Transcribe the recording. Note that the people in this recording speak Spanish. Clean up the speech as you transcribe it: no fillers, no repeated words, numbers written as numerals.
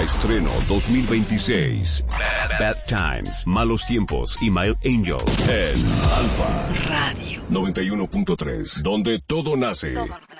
Estreno 2026. Bad Times, Malos Tiempos y My Angel en Alfa Radio 91.3, donde todo nace.